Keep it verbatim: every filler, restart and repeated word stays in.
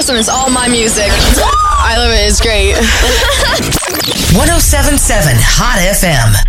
awesome. It's all my music. I love it. It's great. one oh seven point seven Hot F M.